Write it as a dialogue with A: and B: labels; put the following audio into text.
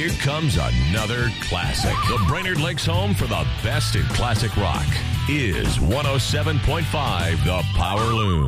A: Here comes another classic. The Brainerd Lakes home for the best in classic rock is 107.5 The Power Loon.